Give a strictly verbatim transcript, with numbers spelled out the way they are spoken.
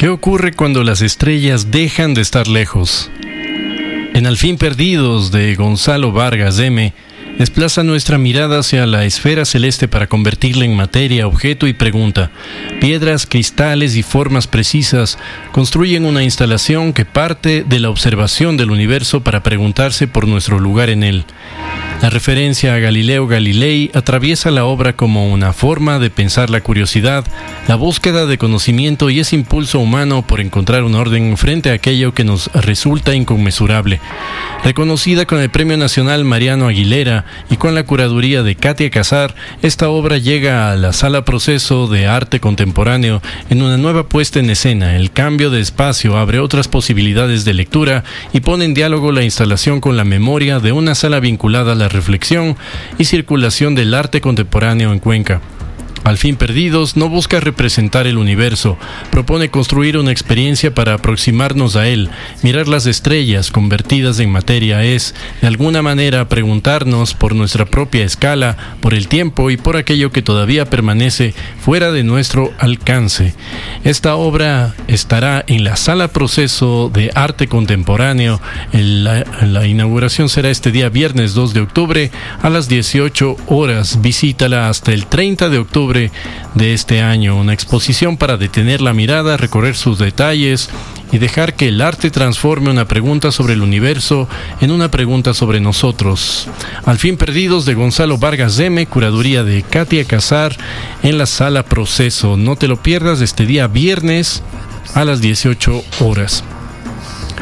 ¿Qué ocurre cuando las estrellas dejan de estar lejos? En Al fin perdidos, de Gonzalo Vargas M., desplaza nuestra mirada hacia la esfera celeste para convertirla en materia, objeto y pregunta. Piedras, cristales y formas precisas construyen una instalación que parte de la observación del universo para preguntarse por nuestro lugar en él. La referencia a Galileo Galilei atraviesa la obra como una forma de pensar la curiosidad, la búsqueda de conocimiento y ese impulso humano por encontrar un orden frente a aquello que nos resulta inconmensurable. Reconocida con el Premio Nacional Mariano Aguilera y con la curaduría de Katia Casar, esta obra llega a la Sala Proceso de Arte Contemporáneo en una nueva puesta en escena. El cambio de espacio abre otras posibilidades de lectura y pone en diálogo la instalación con la memoria de una sala vinculada a la reflexión y circulación del arte contemporáneo en Cuenca. Al fin perdidos no busca representar el universo, propone construir una experiencia para aproximarnos a él. Mirar las estrellas convertidas en materia es, de alguna manera, preguntarnos por nuestra propia escala, por el tiempo y por aquello que todavía permanece fuera de nuestro alcance. Esta obra estará en la Sala Proceso de Arte Contemporáneo. La, la inauguración será este día viernes dos de octubre a las dieciocho horas. Visítala hasta el treinta de octubre de este año, una exposición para detener la mirada, recorrer sus detalles y dejar que el arte transforme una pregunta sobre el universo en una pregunta sobre nosotros. Al fin perdidos, de Gonzalo Vargas M., curaduría de Katia Casar, en la Sala Proceso. No te lo pierdas este día viernes a las dieciocho horas.